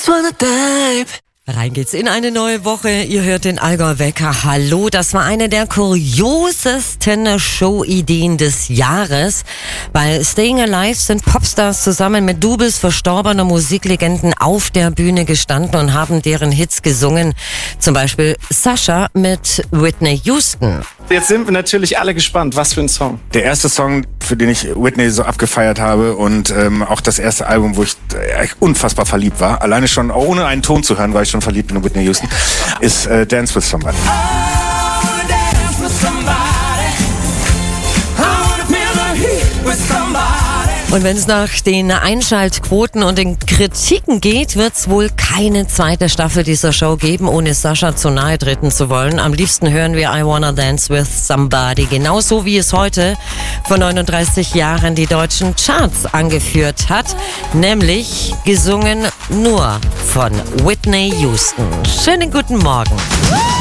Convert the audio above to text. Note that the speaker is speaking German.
just wanna dive. Rein geht's in eine neue Woche. Ihr hört den Allgäu Wecker. Hallo, das war eine der kuriosesten Show-Ideen des Jahres. Bei Staying Alive sind Popstars zusammen mit Doubles verstorbener Musiklegenden auf der Bühne gestanden und haben deren Hits gesungen. Zum Beispiel Sasha mit Whitney Houston. Jetzt sind wir natürlich alle gespannt. Was für ein Song? Der erste Song, für den ich Whitney so abgefeiert habe und auch das erste Album, wo ich unfassbar verliebt war, alleine schon ohne einen Ton zu hören, war ich schon verliebt in Whitney Houston, ist Dance with Somebody. Und wenn es nach den Einschaltquoten und den Kritiken geht, wird es wohl keine zweite Staffel dieser Show geben, ohne Sasha zu nahe treten zu wollen. Am liebsten hören wir I Wanna Dance with Somebody, genauso wie es heute vor 39 Jahren die deutschen Charts angeführt hat, nämlich gesungen nur von Whitney Houston. Schönen guten Morgen.